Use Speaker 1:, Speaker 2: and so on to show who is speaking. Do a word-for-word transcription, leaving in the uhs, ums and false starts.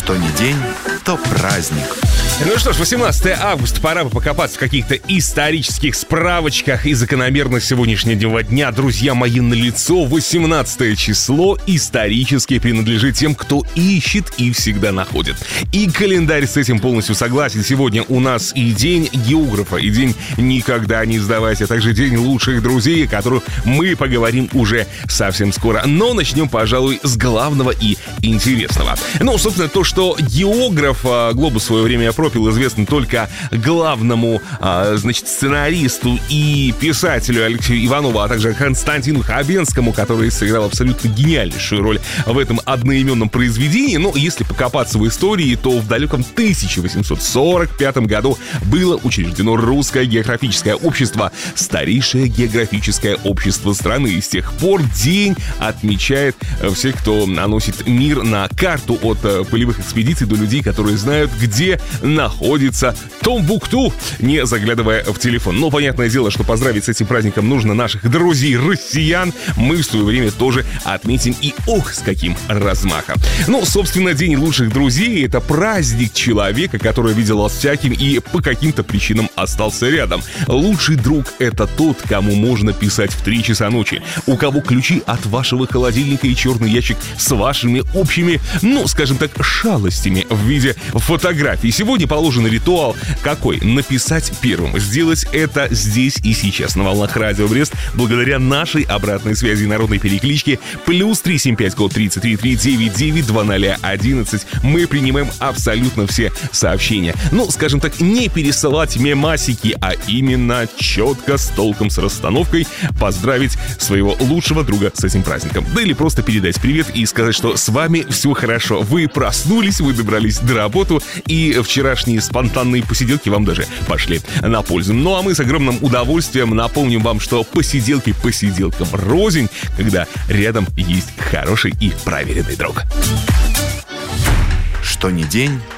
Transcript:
Speaker 1: Что ни день, то праздник.
Speaker 2: Ну что ж, восемнадцатое августа, пора бы покопаться в каких-то исторических справочках. И закономерно сегодняшнего дня, друзья мои, налицо восемнадцатое число исторически принадлежит тем, кто ищет и всегда находит. И календарь с этим полностью согласен. Сегодня у нас и день географа, и день «Никогда не сдавайся», а также день лучших друзей, о которых мы поговорим уже совсем скоро. Но начнем, пожалуй, с главного и интересного. Ну, собственно, то, что географ глобус в свое время пропил, известно только главному, а, значит, сценаристу и писателю Алексею Иванову, а также Константину Хабенскому, который сыграл абсолютно гениальнейшую роль в этом одноименном произведении. Но если покопаться в истории, то в далеком тысяча восемьсот сорок пятом году было учреждено Русское географическое общество, старейшее географическое общество страны. И с тех пор день отмечает всех, кто наносит мир на карту, от полевых экспедиций до людей, которые знают, где находится Томбукту, не заглядывая в телефон. Но понятное дело, что поздравить с этим праздником нужно наших друзей-россиян. Мы в свое время тоже отметим, и ох, с каким размахом. Ну, собственно, День лучших друзей — это праздник человека, который видел вас всяким и по каким-то причинам остался рядом. Лучший друг — это тот, кому можно писать в три часа ночи, у кого ключи от вашего холодильника и черный ящик с вашими общими, ну, скажем так, шалостями в виде фотографий. Сегодня положен ритуал какой? Написать первым. Сделать это здесь и сейчас на волнах Радио Брест благодаря нашей обратной связи, народной перекличке плюс три семь пять код тридцать три три девять девять два ноль одиннадцать. Мы принимаем абсолютно все сообщения. Ну, скажем так, не пересылать мемасики, а именно четко, с толком, с расстановкой поздравить своего лучшего друга с этим праздником. Да или просто передать привет и сказать, что с вами все хорошо. Вы проснулись, вы добрались до работы, и вчерашние спонтанные посиделки вам даже пошли на пользу. Ну а мы с огромным удовольствием напомним вам, что посиделки посиделкам рознь, когда рядом есть хороший и проверенный друг.
Speaker 1: Что ни день,